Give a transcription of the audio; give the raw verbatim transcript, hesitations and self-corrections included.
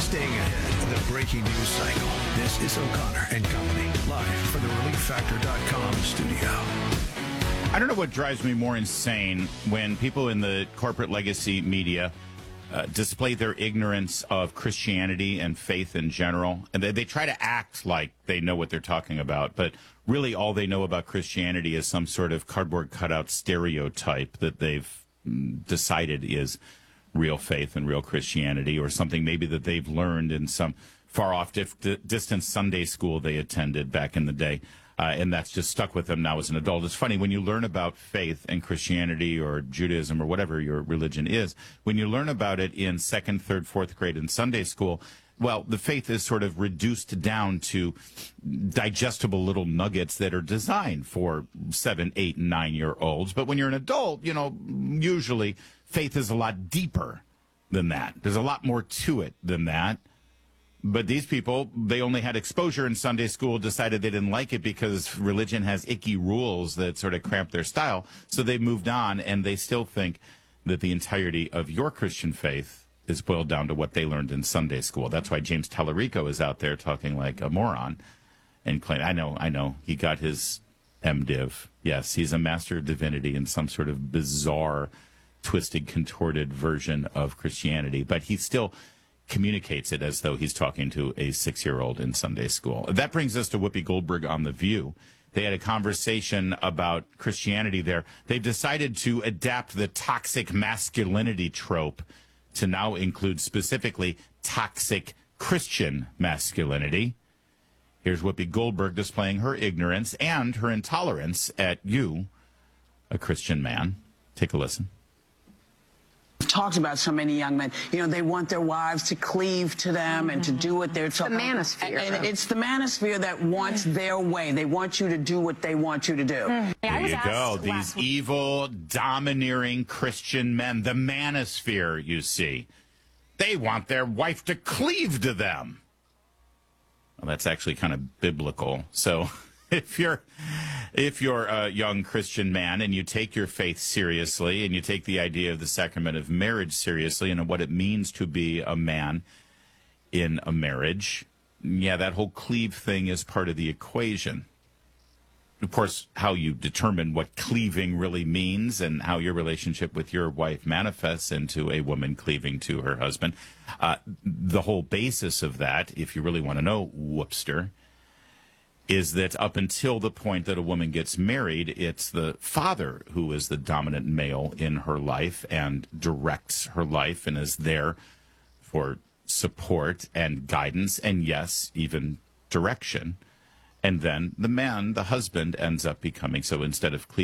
Staying ahead of the breaking news cycle, this is O'Connor and Company, live from the relief factor dot com studio. I don't know what drives me more insane when people in the corporate legacy media uh, display their ignorance of Christianity and faith in general. And they, they try to act like they know what they're talking about, but really all they know about Christianity is some sort of cardboard cutout stereotype that they've mm, decided is real faith and real Christianity, or something maybe that they've learned in some far-off dif- distant Sunday school they attended back in the day. Uh, and that's just stuck with them now as an adult. It's funny, when you learn about faith and Christianity or Judaism or whatever your religion is, when you learn about it in second, third, fourth grade in Sunday school, well, the faith is sort of reduced down to digestible little nuggets that are designed for seven, eight, and nine-year-olds. But when you're an adult, you know, usually faith is a lot deeper than that. There's a lot more to it than that. But these people, they only had exposure in Sunday school, decided they didn't like it because religion has icky rules that sort of cramp their style. So they moved on, and they still think that the entirety of your Christian faith is boiled down to what they learned in Sunday school. That's why James Tallarico is out there talking like a moron and claim, I know, I know, he got his MDiv. Yes, he's a master of divinity in some sort of bizarre, twisted, contorted version of Christianity, but he still communicates it as though he's talking to a six-year-old in Sunday school. That brings us to Whoopi Goldberg on The View. They had a conversation about Christianity there. They've decided to adapt the toxic masculinity trope to now include specifically toxic Christian masculinity. Here's Whoopi Goldberg displaying her ignorance and her intolerance at you, a Christian man. Take a listen. Talked about so many young men. You know, they want their wives to cleave to them mm-hmm. and to do what they're told. The manosphere. And, and it's the manosphere that wants mm-hmm. their way. They want you to do what they want you to do. Mm-hmm. There you go. These evil, domineering Christian men, the manosphere, you see. They want their wife to cleave to them. Well, that's actually kind of biblical. So if you're if you're a young Christian man and you take your faith seriously and you take the idea of the sacrament of marriage seriously and what it means to be a man in a marriage, yeah, that whole cleave thing is part of the equation. Of course, how you determine what cleaving really means and how your relationship with your wife manifests into a woman cleaving to her husband, uh, the whole basis of that, if you really want to know, whoopster, is that up until the point that a woman gets married, it's the father who is the dominant male in her life and directs her life and is there for support and guidance and, yes, even direction. And then the man, the husband, ends up becoming, so instead of cleaving